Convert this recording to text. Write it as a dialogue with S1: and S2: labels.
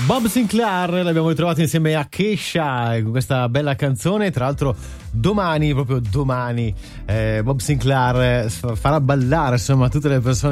S1: Bob Sinclair l'abbiamo ritrovato insieme a Kesha con questa bella canzone. Tra l'altro domani, proprio domani, Bob Sinclair farà ballare insomma tutte le persone